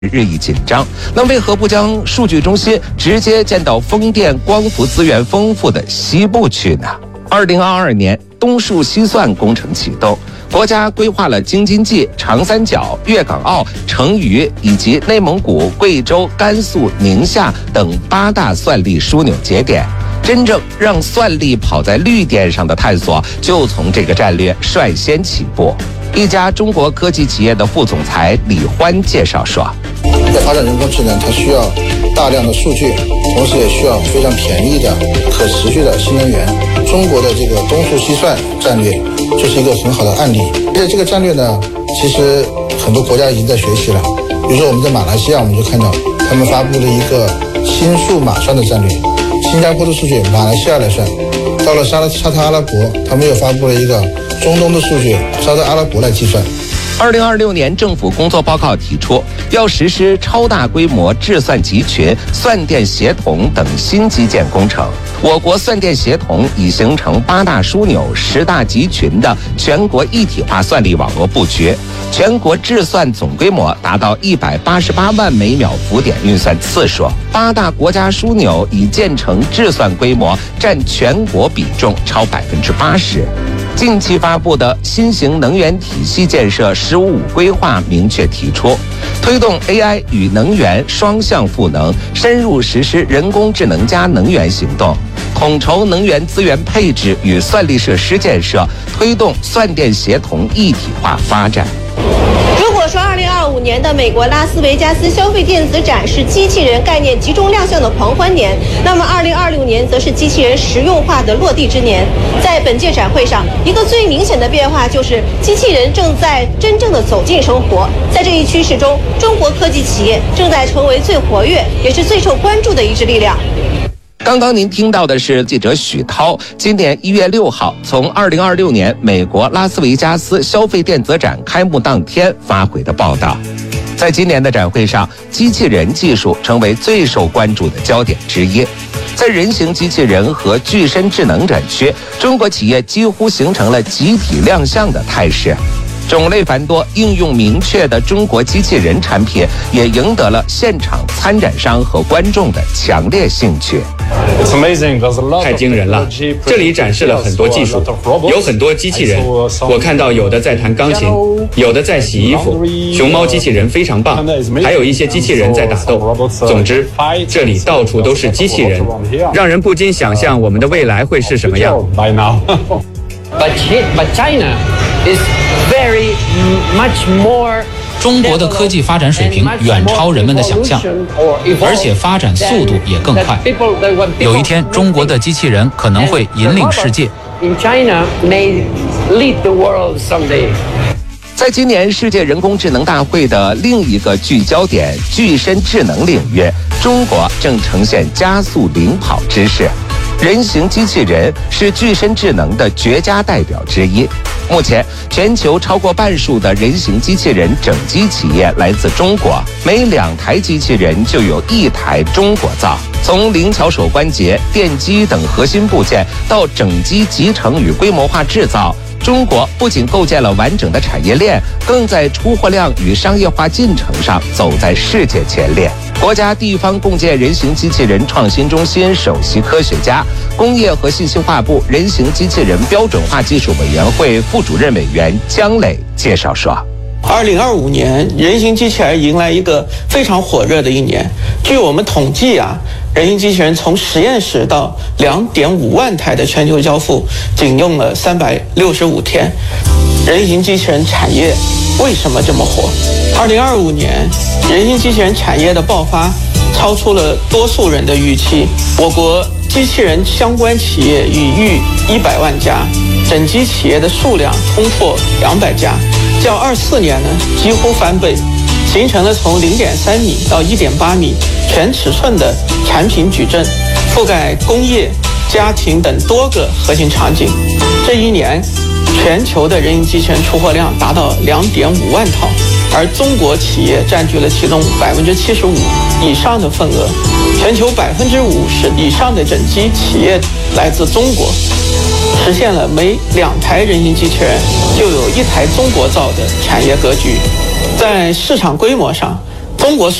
日益紧张，那为何不将数据中心直接建到风电、光伏资源丰富的西部去呢？2022年，东数西算工程启动，国家规划了京津冀、长三角、粤港澳、成渝以及内蒙古、贵州、甘肃、宁夏等8大算力枢纽节点。真正让算力跑在绿电上的探索，就从这个战略率先起步。一家中国科技企业的副总裁李欢介绍说， 要发展人工智能，它需要大量的数据，同时也需要非常便宜的可持续的新能源。中国的这个东数西算战略就是一个很好的案例。而且这个战略呢，其实很多国家已经在学习了。比如说我们在马来西亚，我们就看到他们发布了一个新数码算的战略，新加坡的数据马来西亚来算，到了沙特阿拉伯，他们又发布了一个中东的数据沙特阿拉伯来计算。 2026年政府工作报告提出，要实施超大规模智算集群、算电协同等新基建工程。我国算电协同已形成8大枢纽、10大集群的全国一体化算力网络布局，全国智算总规模达到188万每秒浮点运算次数，8大国家枢纽已建成智算规模占全国比重超80%。近期发布的新型能源体系建设“15+5”规划明确提出，推动 AI 与能源双向赋能，深入实施人工智能加能源行动，统筹能源资源配置与算力设施建设，推动算电协同一体化发展。 如果说2025年的美国拉斯维加斯消费电子展是机器人概念集中亮相的狂欢年，那么2026年则是机器人实用化的落地之年。在本届展会上，一个最明显的变化就是机器人正在真正的走进生活。在这一趋势中，中国科技企业正在成为最活跃也是最受关注的一支力量。 刚刚您听到的是记者许涛今年1月6号从2026年美国拉斯维加斯消费电子展开幕当天发回的报道。在今年的展会上，机器人技术成为最受关注的焦点之一。在人形机器人和具身智能展区，中国企业几乎形成了集体亮相的态势。种类繁多、应用明确的中国机器人产品也赢得了现场参展商和观众的强烈兴趣。 太惊人了！这里展示了很多技术，有很多机器人。我看到有的在弹钢琴，有的在洗衣服。熊猫机器人非常棒，还有一些机器人在打斗。总之，这里到处都是机器人，让人不禁想象我们的未来会是什么样。 But China is very much more. 中国的科技发展水平远超人们的想象，而且发展速度也更快。有一天，中国的机器人可能会引领世界。 在今年世界人工智能大会的另一个聚焦点——具身智能领域，中国正呈现加速领跑之势。人形机器人是具身智能的绝佳代表之一。目前，全球超过半数的人形机器人整机企业来自中国，每2台机器人就有1台中国造。从灵巧手关节、电机等核心部件到整机集成与规模化制造，中国不仅构建了完整的产业链，更在出货量与商业化进程上走在世界前列。国家地方共建人形机器人创新中心首席科学家、工业和信息化部人形机器人标准化技术委员会副主任委员姜磊介绍说 ，2025年人形机器人迎来一个非常火热的一年。据我们统计人形机器人从实验室到2.5万台的全球交付，仅用了365天。人形机器人产业为什么这么火？2025年人形机器人产业的爆发超出了多数人的预期。我国机器人相关企业已逾100万家，整机企业的数量冲破200家，较24年几乎翻倍，形成了从0.3米到1.8米全尺寸的产品矩阵，覆盖工业、家庭等多个核心场景。这一年，全球的人形机器人出货量达到2.5万套，而中国企业占据了其中75%以上的份额，全球50%以上的整机企业来自中国，实现了每2台人形机器人就有1台中国造的产业格局。在市场规模上， 中国